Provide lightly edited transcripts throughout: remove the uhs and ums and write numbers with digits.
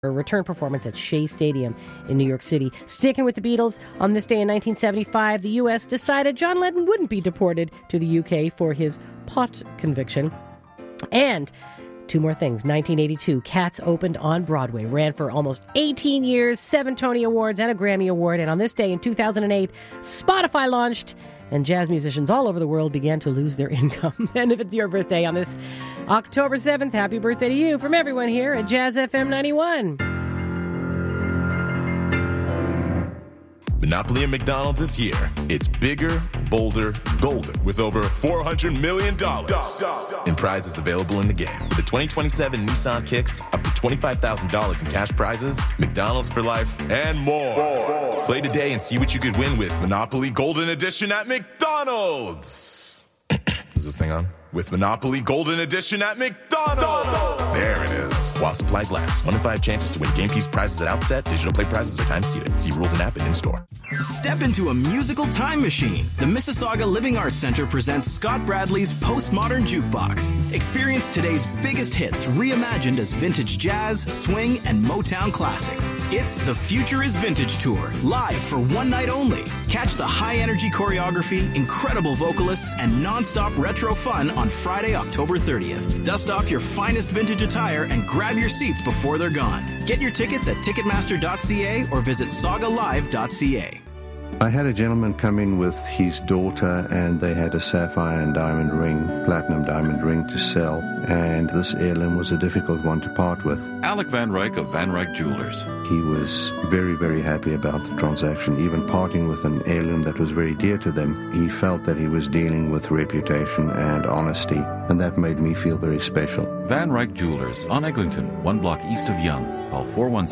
a return performance at Shea Stadium in New York City. Sticking with the Beatles, on this day in 1975, the U.S. decided John Lennon wouldn't be deported to the U.K. for his pot conviction. And two more things. 1982, Cats opened on Broadway, ran for almost 18 years, 7 Tony Awards and a Grammy Award. And on this day in 2008, Spotify launched, and jazz musicians all over the world began to lose their income. And if it's your birthday on this October 7th, happy birthday to you from everyone here at Jazz FM 91. Monopoly at McDonald's is here. It's bigger, bolder, golden, with over $400 million in prizes available in the game. With the 2027 Nissan Kicks, up to $25,000 in cash prizes, McDonald's for life, and more. Play today and see what you could win with Monopoly Golden Edition at McDonald's. Is this thing on? With Monopoly Golden Edition at McDonald's. There it is. While supplies last. 1 in 5 chances to win game piece prizes at outset. Digital play prizes are time seated. See rules and app and in-store. Step into a musical time machine. The Mississauga Living Arts Center presents Scott Bradley's Postmodern Jukebox. Experience today's biggest hits reimagined as vintage jazz, swing, and Motown classics. It's the Future is Vintage Tour, live for one night only. Catch the high-energy choreography, incredible vocalists, and non-stop retro fun on Friday, October 30th. Dust off your finest vintage attire and grab your seats before they're gone. Get your tickets at Ticketmaster.ca or visit sagalive.ca. I had a gentleman come in with his daughter, and they had a sapphire and diamond ring, platinum diamond ring to sell, and this heirloom was a difficult one to part with. Alec Van Ryk of Van Ryk Jewelers. He was very, very happy about the transaction, even parting with an heirloom that was very dear to them. He felt that he was dealing with reputation and honesty, and that made me feel very special. Van Ryk Jewelers on Eglinton, 1 block east of Yonge. Call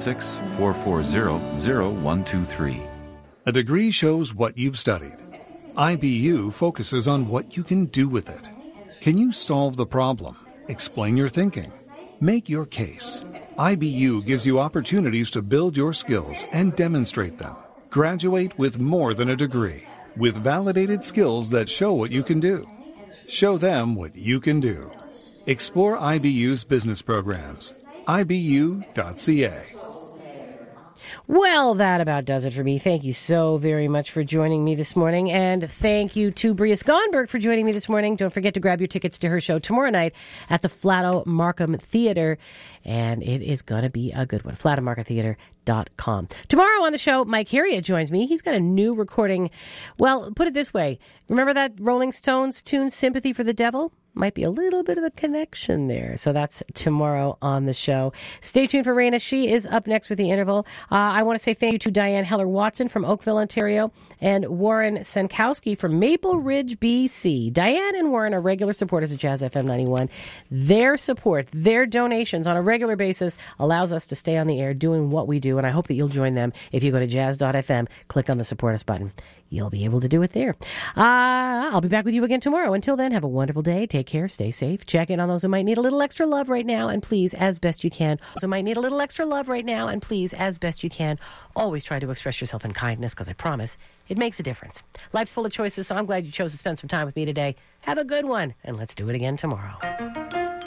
416-440-0123. A degree shows what you've studied. IBU focuses on what you can do with it. Can you solve the problem? Explain your thinking. Make your case. IBU gives you opportunities to build your skills and demonstrate them. Graduate with more than a degree, with validated skills that show what you can do. Show them what you can do. Explore IBU's business programs. IBU.ca. Well, that about does it for me. Thank you so very much for joining me this morning. And thank you to Bria Skonberg for joining me this morning. Don't forget to grab your tickets to her show tomorrow night at the Flato Markham Theatre. And it is going to be a good one. FlatoMarkhamTheatre.com. Tomorrow on the show, Mike Harriott joins me. He's got a new recording. Well, put it this way. Remember that Rolling Stones tune, Sympathy for the Devil? Might be a little bit of a connection there. So that's tomorrow on the show. Stay tuned for Raina. She is up next with The Interval. I want to say thank you to Diane Heller-Watson from Oakville, Ontario, and Warren Senkowski from Maple Ridge, BC. Diane and Warren are regular supporters of Jazz FM 91. Their support, their donations on a regular basis allows us to stay on the air doing what we do, and I hope that you'll join them if you go to jazz.fm, click on the Support Us button. You'll be able to do it there. I'll be back with you again tomorrow. Until then, have a wonderful day. Take care. Stay safe. Check in on those who might need a little extra love right now. And please, as best you can. Those who might need a little extra love right now. And please, as best you can, always try to express yourself in kindness, because I promise it makes a difference. Life's full of choices, so I'm glad you chose to spend some time with me today. Have a good one, and let's do it again tomorrow.